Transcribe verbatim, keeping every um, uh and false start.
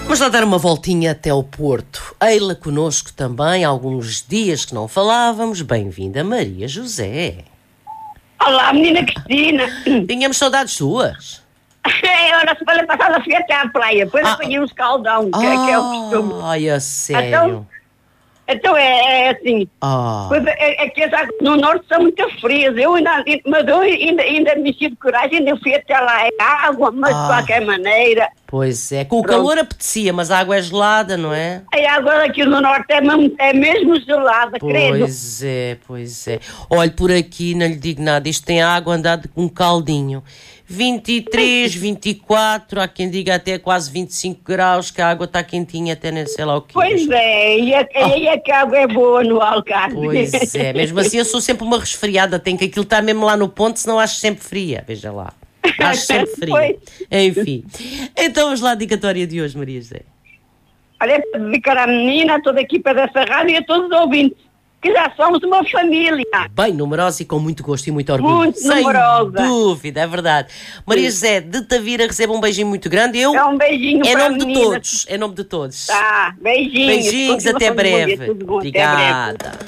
Vamos lá dar uma voltinha até ao Porto. Ei-la connosco também, há alguns dias que não falávamos. Bem-vinda, Maria José. Olá, menina Cristina. Tínhamos saudades suas. Eu na semana passada fui até à praia, depois Ah. apanhei um escaldão, que, é- que é o costume. Ai, a sério? Então, então é, é assim, Ah. pois é, é que as águas no norte são muito frias, eu ainda, mas eu ainda, ainda me enchi de coragem, ainda fui até lá, é água, mas Ah. de qualquer maneira. Pois é, com o Pronto. calor apetecia, mas a água é gelada, não é? A água aqui no norte é mesmo, é mesmo gelada, credo. Pois é, pois é. Olha, por aqui não lhe digo nada, isto tem água andada com um caldinho. vinte e três, vinte e quatro, há quem diga até quase vinte e cinco graus, que a água está quentinha até nem sei lá o quê. Pois é, e a, Ah. e a que a água é boa no Algarve. Pois é, mesmo assim eu sou sempre uma resfriada, tem que aquilo estar mesmo lá no ponto, senão acho sempre fria, veja lá. Acho sempre fria. Pois. Enfim. Então vamos lá à dicatória de hoje, Maria José. Olha, para dedicar à menina, a toda a equipa dessa rádio e a todos os ouvintes, que já somos uma família. Bem numerosa e com muito gosto e muito orgulho. Muito Sem numerosa. dúvida, é verdade. Maria José de Tavira recebe um beijinho muito grande. Eu, É um beijinho em para a nome de menina. todos. Em nome de todos. Tá, beijinhos. Beijinhos, até Continuação de bom dia, breve. tudo bom, até breve. Obrigada.